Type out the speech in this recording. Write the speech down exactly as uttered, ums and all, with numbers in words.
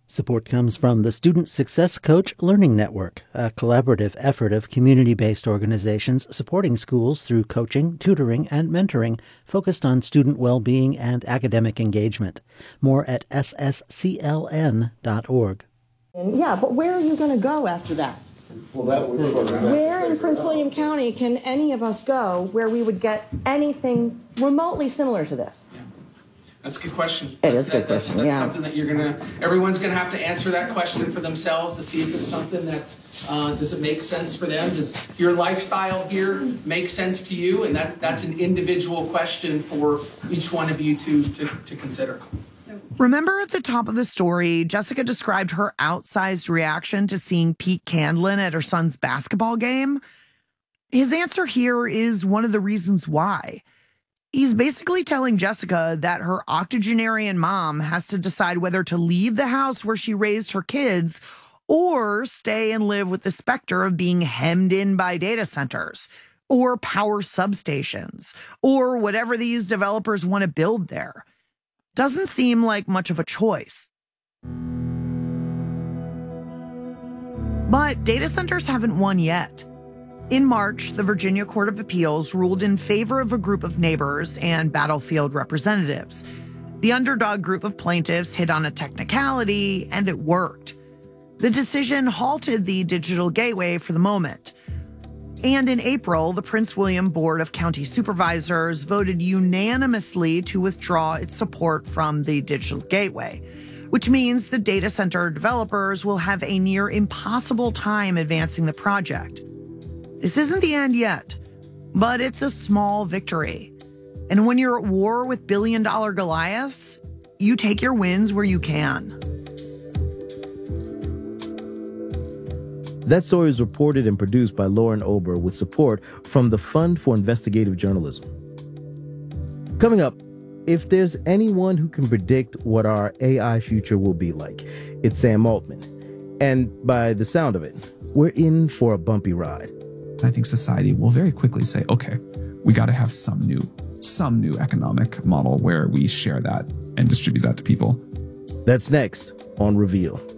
Support comes from the Student Success Coach Learning Network, a collaborative effort of community-based organizations supporting schools through coaching, tutoring, and mentoring focused on student well-being and academic engagement. More at s s c l n dot org. Yeah, but where are you going to go after that? Well, that would where in Prince William County can any of us go where we would get anything remotely similar to this? Yeah. That's a good question. It that's, is a good that, that's, question, that's yeah. something that you're gonna, everyone's gonna have to answer that question for themselves to see if it's something that, uh, does it make sense for them? Does your lifestyle here make sense to you? And that, that's an individual question for each one of you to, to, to consider. Remember at the top of the story, Jessica described her outsized reaction to seeing Pete Candlin at her son's basketball game? His answer here is one of the reasons why. He's basically telling Jessica that her octogenarian mom has to decide whether to leave the house where she raised her kids or stay and live with the specter of being hemmed in by data centers or power substations or whatever these developers want to build there. Doesn't seem like much of a choice. But data centers haven't won yet. In March, the Virginia Court of Appeals ruled in favor of a group of neighbors and Battlefield representatives. The underdog group of plaintiffs hit on a technicality, and it worked. The decision halted the digital gateway for the moment. And in April, the Prince William Board of County Supervisors voted unanimously to withdraw its support from the digital gateway, which means the data center developers will have a near impossible time advancing the project. This isn't the end yet, but it's a small victory. And when you're at war with billion-dollar Goliaths, you take your wins where you can. That story is reported and produced by Lauren Ober with support from the Fund for Investigative Journalism. Coming up, if there's anyone who can predict what our A I future will be like, it's Sam Altman. And by the sound of it, we're in for a bumpy ride. I think society will very quickly say, okay, we got to have some new, some new economic model where we share that and distribute that to people. That's next on Reveal.